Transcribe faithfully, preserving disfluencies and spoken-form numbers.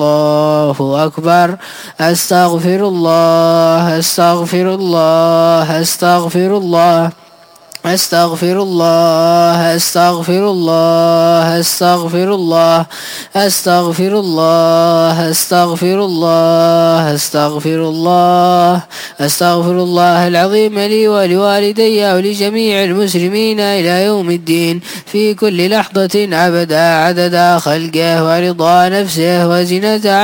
الله أكبر. أستغفر الله أستغفر الله أستغفر الله أستغفر الله أستغفر الله أستغفر الله أستغفر الله أستغفر الله أستغفر الله أستغفر الله العظيم لي ولوالدي ولجميع المسلمين إلى يوم الدين في كل لحظة أبدا عدد خلقه ورضا نفسه وزنة